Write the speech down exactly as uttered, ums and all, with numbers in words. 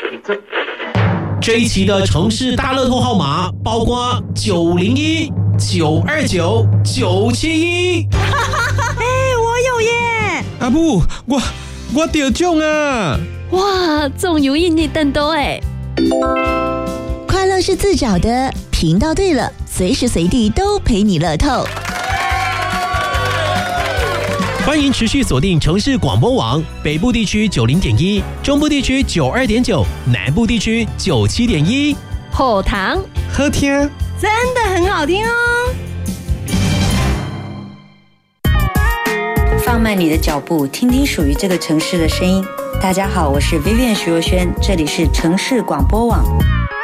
这一期的城市大乐透号码包括九零一、九二九、九七一。 哎，我有耶！ 阿母，我我得中啊！ 哇，中有印尼蛋多哎！ 快乐是自找的，频道对了，随时随地都陪你乐透。 欢迎持续锁定城市广播网，北部地区九零点一，中部地区九二点九，南部地区九七点一。 后堂好听， 真的很好听哦！ 放慢你的脚步，听听属于这个城市的声音。大家好，我是 Vivian 徐若瑄，这里是城市广播网。